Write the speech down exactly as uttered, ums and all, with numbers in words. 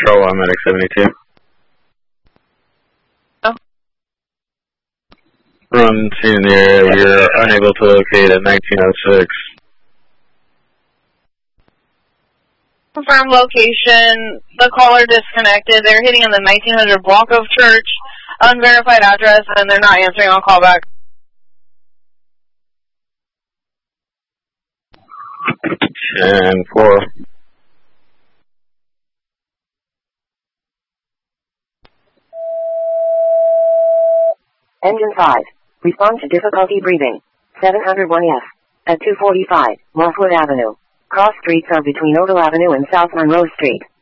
Control one, Medic seventy-two. Oh. Run to the area you're unable to locate at nineteen oh six. Confirm location. The caller disconnected. They're hitting on the nineteen hundred block of Church, unverified address, and they're not answering on callback. ten four. Engine five. Respond to difficulty breathing. seven oh one F. At two forty-five, Mosswood Avenue. Cross streets are between Ogle Avenue and South Monroe Street.